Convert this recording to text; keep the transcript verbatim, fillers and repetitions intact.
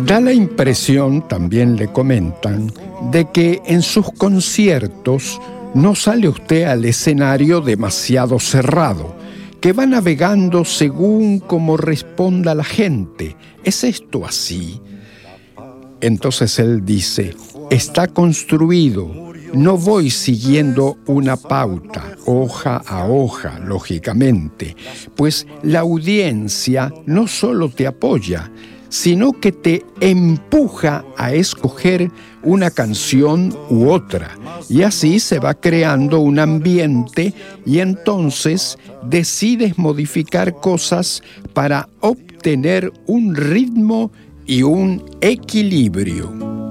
Da la impresión, también le comentan, de que en sus conciertos no sale usted al escenario demasiado cerrado, que va navegando según como responda la gente. ¿Es esto así? Entonces él dice, está construido. No voy siguiendo una pauta, hoja a hoja, lógicamente, pues la audiencia no solo te apoya, sino que te empuja a escoger una canción u otra. Y así se va creando un ambiente y entonces decides modificar cosas para obtener un ritmo y un equilibrio.